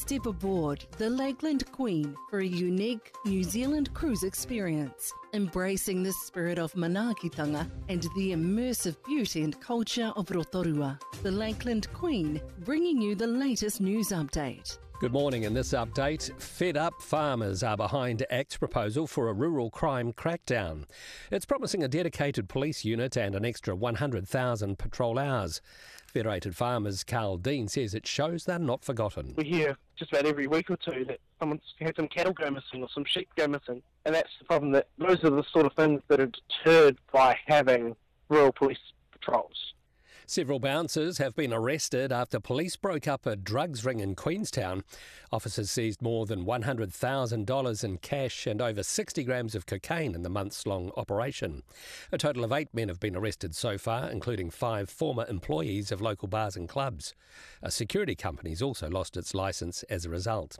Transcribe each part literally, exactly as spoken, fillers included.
Step aboard the Lakeland Queen for a unique New Zealand cruise experience, embracing the spirit of manaakitanga and the immersive beauty and culture of Rotorua. The Lakeland Queen, bringing you the latest news update. Good morning. In this update, fed up farmers are behind Act's proposal for a rural crime crackdown. It's promising a dedicated police unit and an extra one hundred thousand patrol hours. Federated Farmers Carl Dean says it shows they're not forgotten. We hear just about every week or two that someone's had some cattle go missing or some sheep go missing, and that's the problem, that those are the sort of things that are deterred by having rural police patrols. Several bouncers have been arrested after police broke up a drugs ring in Queenstown. Officers seized more than one hundred thousand dollars in cash and over sixty grams of cocaine in the months-long operation. A total of eight men have been arrested so far, including five former employees of local bars and clubs. A security company's also lost its licence as a result.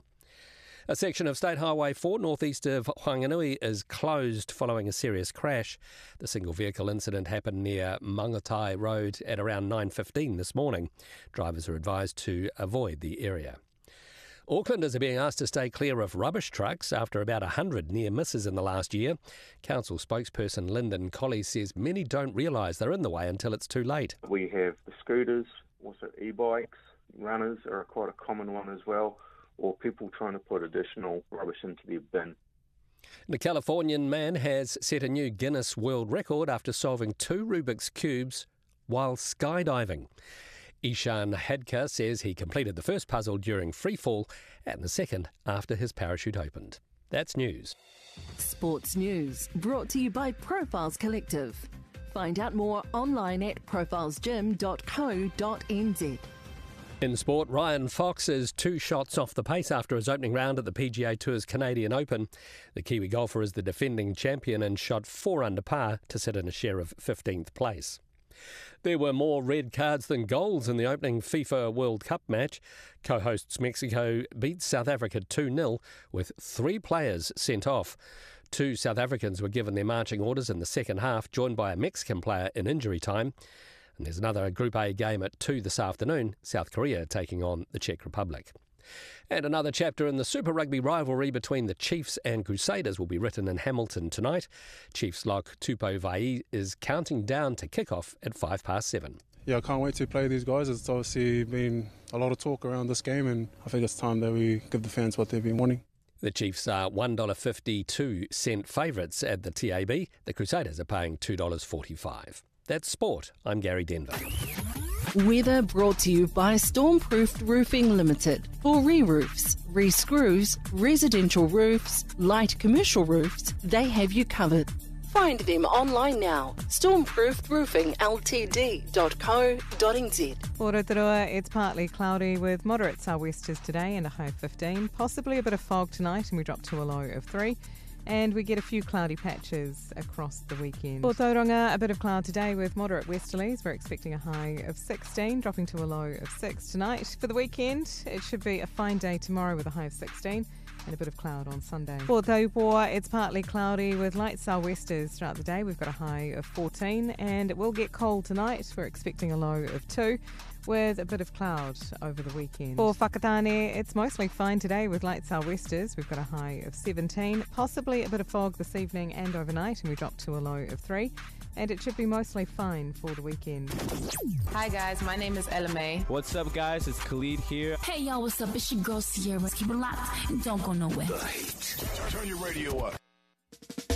A section of State Highway four northeast of Whanganui is closed following a serious crash. The single vehicle incident happened near Mangatai Road at around nine fifteen this morning. Drivers are advised to avoid the area. Aucklanders are being asked to stay clear of rubbish trucks after about one hundred near misses in the last year. Council spokesperson Lyndon Colley says many don't realise they're in the way until it's too late. We have the scooters, also e-bikes, runners are quite a common one as well, or people trying to put additional rubbish into their bin. The Californian man has set a new Guinness World Record after solving two Rubik's Cubes while skydiving. Ishan Hadka says he completed the first puzzle during freefall and the second after his parachute opened. That's news. Sports news brought to you by Profiles Collective. Find out more online at profiles gym dot co dot n z. In sport, Ryan Fox is two shots off the pace after his opening round at the P G A Tour's Canadian Open. The Kiwi golfer is the defending champion and shot four under par to sit in a share of fifteenth place. There were more red cards than goals in the opening FIFA World Cup match. Co-hosts Mexico beat South Africa two nil with three players sent off. Two South Africans were given their marching orders in the second half, joined by a Mexican player in injury time. And there's another Group A game at two this afternoon, South Korea taking on the Czech Republic. And another chapter in the Super Rugby rivalry between the Chiefs and Crusaders will be written in Hamilton tonight. Chiefs lock Tupou Vaa'i is counting down to kick-off at five past seven. Yeah, I can't wait to play these guys. It's obviously been a lot of talk around this game, and I think it's time that we give the fans what they've been wanting. The Chiefs are one dollar fifty-two favourites at the T A B. The Crusaders are paying two dollars forty-five. That's sport. I'm Gary Denver. Weather brought to you by Stormproofed Roofing Limited. For re-roofs, re-screws, residential roofs, light commercial roofs, they have you covered. Find them online now. stormproofed roofing l t d dot co dot n z. For Rotorua, it's partly cloudy with moderate sou'westers today and a high of fifteen. Possibly a bit of fog tonight and we drop to a low of three. And we get a few cloudy patches across the weekend. For Tauranga, a bit of cloud today with moderate westerlies. We're expecting a high of sixteen, dropping to a low of six tonight. For the weekend, it should be a fine day tomorrow with a high of sixteen and a bit of cloud on Sunday. For Taupo, it's partly cloudy with light sou'westers throughout the day. We've got a high of fourteen and it will get cold tonight. We're expecting a low of two. With a bit of cloud over the weekend. For Whakatane, it's mostly fine today with light sou'westers. We've got a high of seventeen, possibly a bit of fog this evening and overnight, and we drop to a low of three. And it should be mostly fine for the weekend. Hi guys, my name is Ella May. What's up guys, it's Khalid here. Hey y'all, what's up? It's your girl Sierra. Keep it locked and don't go nowhere. The Heat. Turn your radio up.